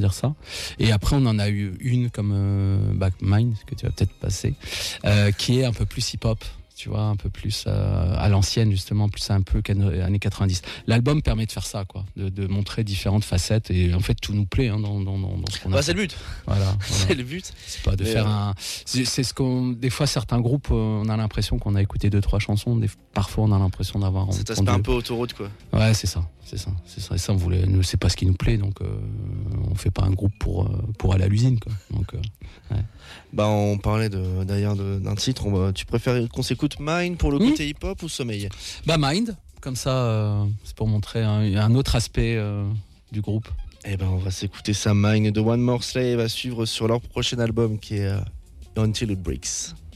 dire ça. Et après, on en a eu une comme Mine, que tu vas peut-être passer, qui est un peu plus hip-hop. Tu vois, un peu plus à l'ancienne, justement, plus un peu années 90. L'album permet de faire ça, quoi, de montrer différentes facettes, et en fait, tout nous plaît dans ce qu'on a. Bah, c'est le but. Voilà. C'est le but. C'est pas de faire c'est ce qu'on. Des fois, certains groupes, on a l'impression qu'on a écouté 2-3 chansons. Parfois, on a l'impression d'avoir. Cet aspect un peu autoroute, quoi. Ouais, c'est ça. Et ça, c'est pas ce qui nous plaît, donc on fait pas un groupe pour aller à l'usine, quoi. Donc, ouais. Bah, on parlait d'ailleurs d'un titre. Tu préfères qu'on s'écoute Mind pour le côté hip-hop ou Sommeil? Bah, Mind, comme ça, c'est pour montrer un autre aspect du groupe. Eh ben, on va s'écouter ça. Mind de One More Slave à suivre sur leur prochain album qui est Until It Breaks.